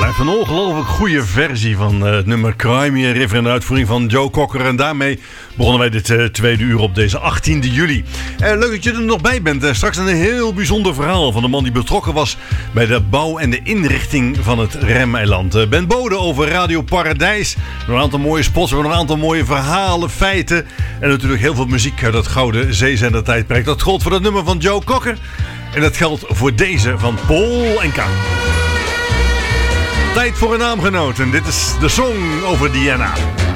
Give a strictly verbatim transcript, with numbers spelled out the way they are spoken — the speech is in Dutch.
Blijft een ongelooflijk goede versie van uh, het nummer Cry Me a River in de uitvoering van Joe Cocker. En daarmee begonnen wij dit uh, tweede uur op deze achttiende juli. Uh, leuk dat je er nog bij bent. Uh, straks een heel bijzonder verhaal van de man die betrokken was bij de bouw en de inrichting van het Remeiland. Uh, Ben Bode over Radio Paradijs. Nog een aantal mooie spots, nog een aantal mooie verhalen, feiten. En natuurlijk heel veel muziek uit dat gouden zeezender tijdperk. Dat geldt voor dat nummer van Joe Cocker. En dat geldt voor deze van Paul en Kaan. Tijd voor een naamgenoot en dit is de song over Diana.